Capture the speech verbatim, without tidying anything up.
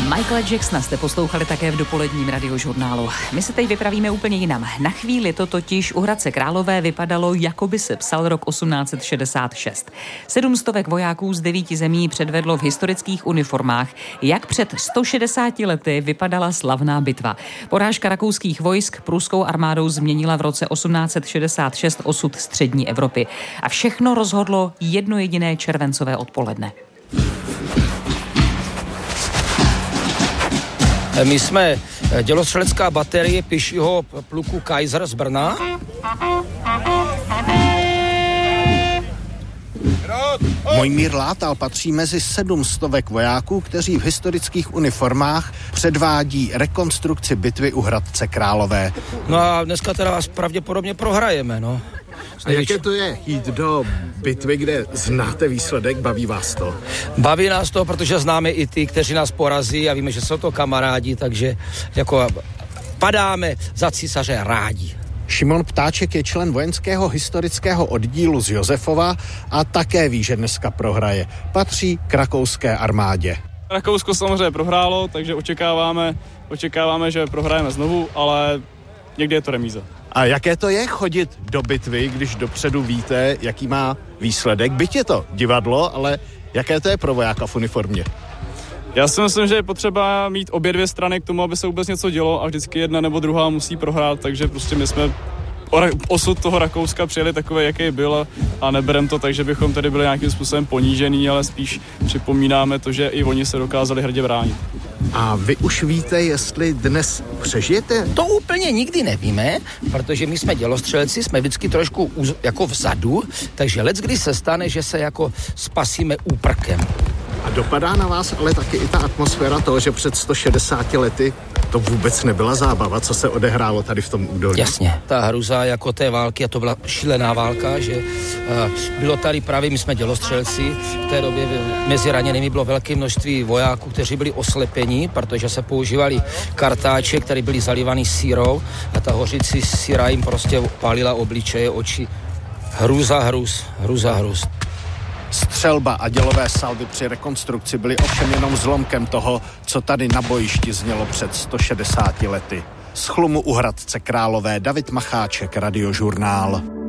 Michaela Jacksona jste poslouchali také v dopoledním radiožurnálu. My se teď vypravíme úplně jinam. Na chvíli to totiž u Hradce Králové vypadalo, jako by se psal rok osmnáct set šedesát šest. Sedm stovek vojáků z devíti zemí předvedlo v historických uniformách, jak před sto šedesáti lety vypadala slavná bitva. Porážka rakouských vojsk pruskou armádou změnila v roce osmnáct set šedesát šest osud střední Evropy. A všechno rozhodlo jedno jediné červencové odpoledne. My jsme dělostřelecká baterie pěšího pluku Kaiser z Brna. Mojmír Látal patří mezi sedm stovek vojáků, kteří v historických uniformách předvádí rekonstrukci bitvy u Hradce Králové. No a dneska teda vás pravděpodobně prohrajeme, no. A jaké to je jít do bitvy, kde znáte výsledek, baví vás to? Baví nás to, protože známe i ty, kteří nás porazí a víme, že jsou to kamarádi, takže jako padáme za císaře rádi. Šimon Ptáček je člen vojenského historického oddílu z Josefova a také ví, že dneska prohraje. Patří k rakouské armádě. Rakousko samozřejmě prohrálo, takže očekáváme, očekáváme, že prohrajeme znovu, ale někdy je to remíza. A jaké to je chodit do bitvy, když dopředu víte, jaký má výsledek? Byť je to divadlo, ale jaké to je pro vojáka v uniformě? Já si myslím, že je potřeba mít obě dvě strany k tomu, aby se vůbec něco dělo a vždycky jedna nebo druhá musí prohrát, takže prostě my jsme osud toho Rakouska přijeli takový, jaký byl a neberem to tak, že bychom tady byli nějakým způsobem ponížený, ale spíš připomínáme to, že i oni se dokázali hrdě bránit. A vy už víte, jestli dnes přežijete? To úplně nikdy nevíme, protože my jsme dělostřelci, jsme vždycky trošku jako vzadu, takže leckdy se stane, že se jako spasíme úprkem. A dopadá na vás ale taky i ta atmosféra toho, že před sto šedesáti lety to vůbec nebyla zábava, co se odehrálo tady v tom údolí. Jasně, ta hruza jako té války, a to byla šílená válka, že uh, bylo tady právě, my jsme dělostřelci, v té době mezi raněnými bylo velké množství vojáků, kteří byli oslepeni, protože se používali kartáče, které byly zalivaný sírou a ta hořící síra jim prostě pálila obličeje, oči. Hruza, hruz, hruza, hruz. Střelba a dělové salvy při rekonstrukci byly ovšem jenom zlomkem toho, co tady na bojišti znělo před sto šedesáti lety. Z Chlumu u Hradce Králové David Macháček, Radiožurnál.